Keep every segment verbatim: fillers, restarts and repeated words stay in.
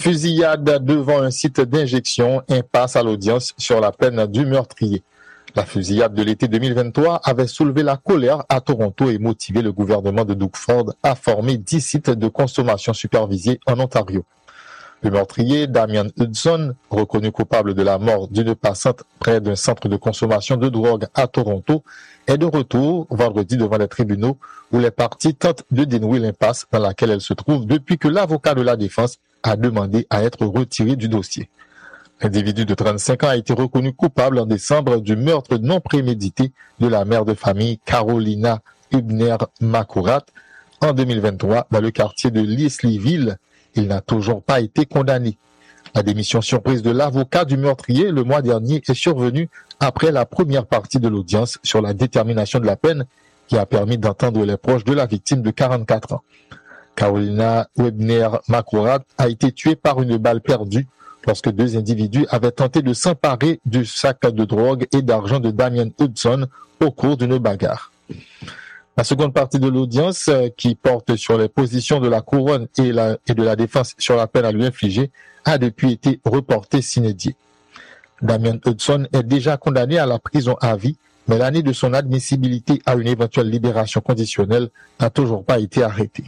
Fusillade devant un site d'injection, impasse à l'audience sur la peine du meurtrier. La fusillade de l'été deux mille vingt-trois avait soulevé la colère à Toronto et motivé le gouvernement de Doug Ford à former dix sites de consommation supervisés en Ontario. Le meurtrier, Damien Hudson, reconnu coupable de la mort d'une passante près d'un centre de consommation de drogue à Toronto, est de retour vendredi devant les tribunaux où les parties tentent de dénouer l'impasse dans laquelle elle se trouve depuis que l'avocat de la défense a demandé à être retiré du dossier. L'individu de trente-cinq ans a été reconnu coupable en décembre du meurtre non prémédité de la mère de famille Carolina Hübner-Makurat en deux mille vingt-trois dans le quartier de Leslieville. Il n'a toujours pas été condamné. La démission surprise de l'avocat du meurtrier le mois dernier est survenue après la première partie de l'audience sur la détermination de la peine qui a permis d'entendre les proches de la victime de quarante-quatre ans. Carolina Hübner-Makurat a été tuée par une balle perdue lorsque deux individus avaient tenté de s'emparer du sac de drogue et d'argent de Damien Hudson au cours d'une bagarre. La seconde partie de l'audience, qui porte sur les positions de la couronne et, la, et de la défense sur la peine à lui infliger, a depuis été reportée sine die. Damien Hudson est déjà condamné à la prison à vie, mais l'année de son admissibilité à une éventuelle libération conditionnelle n'a toujours pas été arrêtée.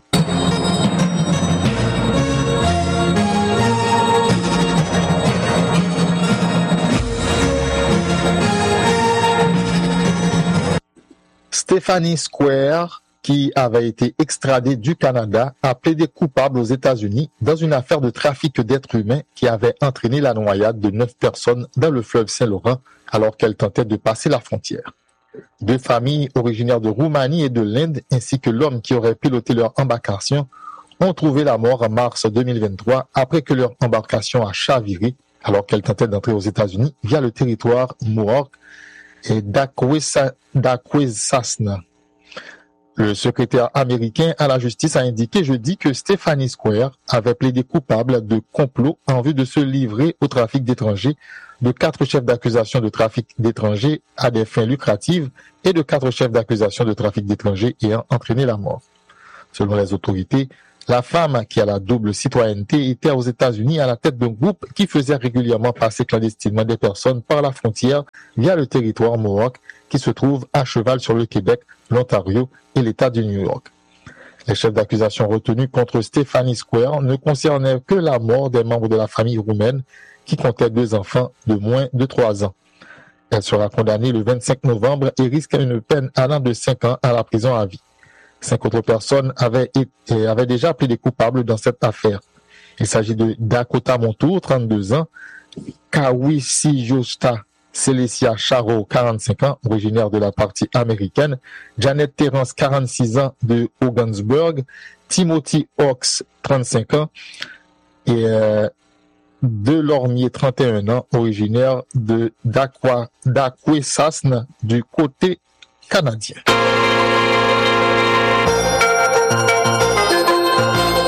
Stephanie Square, qui avait été extradée du Canada, a plaidé coupable aux États-Unis dans une affaire de trafic d'êtres humains qui avait entraîné la noyade de neuf personnes dans le fleuve Saint-Laurent alors qu'elles tentaient de passer la frontière. Deux familles originaires de Roumanie et de l'Inde, ainsi que l'homme qui aurait piloté leur embarcation, ont trouvé la mort en mars deux mille vingt-trois après que leur embarcation a chaviré alors qu'elles tentaient d'entrer aux États-Unis via le territoire Mohawk et d'Akwesasne. Le secrétaire américain à la justice a indiqué jeudi que Stephanie Square avait plaidé coupable de complot en vue de se livrer au trafic d'étrangers, de quatre chefs d'accusation de trafic d'étrangers à des fins lucratives et de quatre chefs d'accusation de trafic d'étrangers ayant entraîné la mort. Selon les autorités, la femme qui a la double citoyenneté était aux États-Unis à la tête d'un groupe qui faisait régulièrement passer clandestinement des personnes par la frontière via le territoire Mohawk qui se trouve à cheval sur le Québec, l'Ontario et l'État du New York. Les chefs d'accusation retenus contre Stephanie Square ne concernaient que la mort des membres de la famille roumaine qui comptait deux enfants de moins de trois ans. Elle sera condamnée le vingt-cinq novembre et risque une peine allant de cinq ans à la prison à vie. Cinq autres personnes avaient, été, avaient déjà plaidé coupables dans cette affaire. Il s'agit de Dakota Montour, trente-deux ans, Kawisijosta Celesia Charo, quarante-cinq ans, originaire de la partie américaine, Janet Terrence, quarante-six ans, de Hogansburg, Timothy Hawks, trente-cinq ans, et euh, Delormier, trente et un ans, originaire de d'Akwesasne, du côté canadien.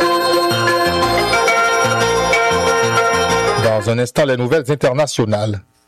Dans un instant, les nouvelles internationales.